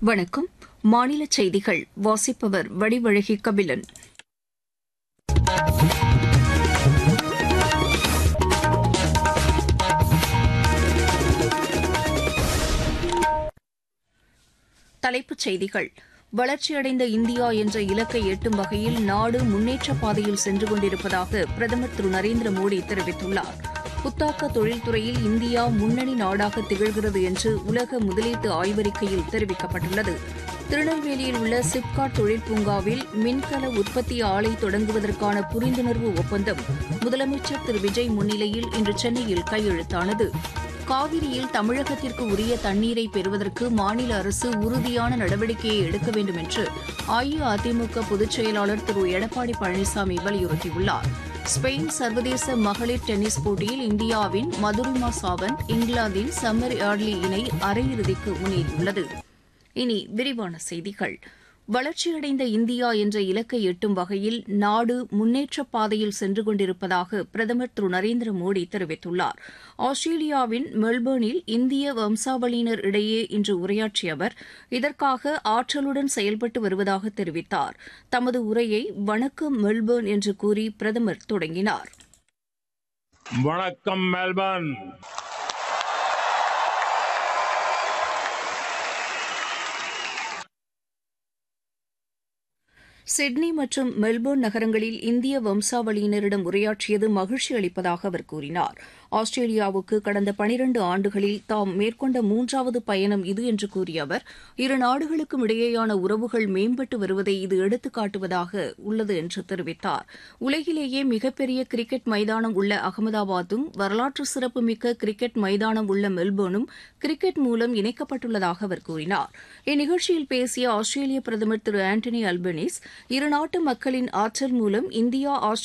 வணக்கம். மாநில செய்திகள் வாசிப்பவர் வடிவழகி கபிலன். தலைப்புச் செய்திகள். வளர்ச்சியடைந்த இந்தியா என்ற இலக்கை எட்டும் வகையில் நாடு முன்னேற்றப் பாதையில் சென்று கொண்டிருப்பதாக பிரதமர் திரு நரேந்திர மோடி தெரிவித்துள்ளார். புத்தாக்க தொழில்துறையில் இந்தியா முன்னணி நாடாக திகழ்கிறது என்று உலக முதலீட்டு ஆய்வறிக்கையில் தெரிவிக்கப்பட்டுள்ளது. திருநெல்வேலியில் உள்ள சிப்காட் தொழில் பூங்காவில் மின்கல உற்பத்தி ஆலை தொடங்குவதற்கான புரிந்துணர்வு ஒப்பந்தம் முதலமைச்சர் திரு விஜய் முன்னிலையில் இன்று சென்னையில் கையெழுத்தானது. காவிரியில் தமிழகத்திற்கு உரிய தண்ணீரை பெறுவதற்கு மாநில அரசு உறுதியான நடவடிக்கையை எடுக்க வேண்டும் என்று அஇஅதிமுக பொதுச் செயலாளர் திரு எடப்பாடி பழனிசாமி வலியுறுத்தியுள்ளார். ஸ்பெயின் சர்வதேச மகளிர் டென்னிஸ் போட்டியில் இந்தியாவின் மதுரிமா சாவந்த் இங்கிலாந்தின் சம்மர் யார்ட்லி இணை அரையிறுதிக்கு முன்னேறியுள்ளது. இனி விரிவான செய்திகள். வளர்ச்சியடைந்த இந்தியா என்ற இலக்கை எட்டும் வகையில் நாடு முன்னேற்றப் பாதையில் சென்று கொண்டிருப்பதாக பிரதமர் திரு நரேந்திர மோடி தெரிவித்துள்ளார். ஆஸ்திரேலியாவின் மெல்பர்னில் இந்திய வம்சாவளியினர் இடையே இன்று உரையாற்றிய அவர் இதற்காக ஆற்றலுடன் செயல்பட்டு வருவதாக தெரிவித்தார். தமது உரையை வணக்கம் மெல்பர்ன் என்று கூறி பிரதமர் தொடங்கினார். வணக்கம் மெல்பர்ன். சிட்னி மற்றும் மெல்போர்ன் நகரங்களில் இந்திய வம்சாவளியினரிடம் உரையாற்றியது மகிழ்ச்சி அளிப்பதாக அவர் கூறினார். ஆஸ்திரேலியாவுக்கு கடந்த 12 ஆண்டுகளில் தாம் மேற்கொண்ட 3வது பயணம் இது என்று கூறிய அவர் இரு நாடுகளுக்கும் இடையேயான உறவுகள் மேம்பட்டு வருவதை இது எடுத்துக்காட்டுவதாக உள்ளது என்று தெரிவித்தார். உலகிலேயே மிகப்பெரிய கிரிக்கெட் மைதானம் உள்ள அகமதாபாத்தும் வரலாற்று சிறப்புமிக்க கிரிக்கெட் மைதானம் உள்ள மெல்போர்னும் கிரிக்கெட் மூலம் இணைக்கப்பட்டுள்ளதாக அவர் கூறினார். இந்நிகழ்ச்சியில் பேசிய ஆஸ்திரேலிய பிரதமர் திரு ஆண்டனி அல்பனீஸ் இருநாட்டு மக்களின் ஆற்றல் மூலம் இந்தியா